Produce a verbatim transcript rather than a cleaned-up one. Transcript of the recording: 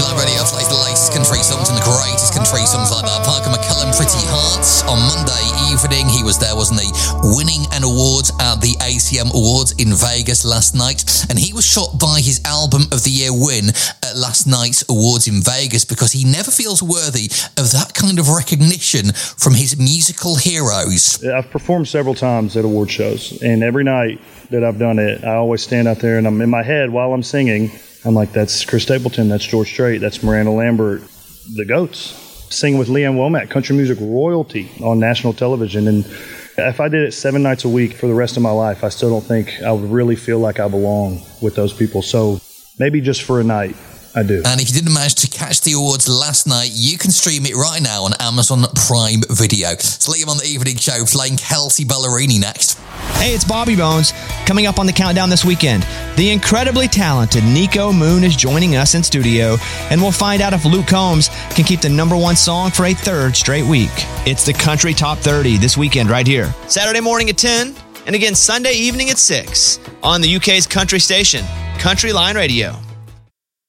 Line Radio plays the latest country songs and the greatest country songs like that. Parker McCullum, Pretty Hearts. On Monday evening, he was there, wasn't he? Winning an award at the A C M Awards in Vegas last night. And he was shocked by his Album of the Year win at last night's awards in Vegas because he never feels worthy of that kind of recognition from his musical heroes. I've performed several times at award shows, and every night that I've done it, I always stand out there and I'm in my head while I'm singing. I'm like, that's Chris Stapleton, that's George Strait, that's Miranda Lambert, the GOATs. Singing with Leanne Womack, country music royalty on national television. And if I did it seven nights a week for the rest of my life, I still don't think I would really feel like I belong with those people. So maybe just for a night, I do. And if you didn't manage to catch the awards last night, you can stream it right now on Amazon Prime Video. So Liam on the Evening Show playing Kelsea Ballerini next. Hey, it's Bobby Bones. Coming up on the countdown this weekend, the incredibly talented Nico Moon is joining us in studio, and we'll find out if Luke Combs can keep the number one song for a third straight week. It's the Country Top thirty this weekend right here. Saturday morning at ten, and again Sunday evening at six on the U K's country station, Country Line Radio.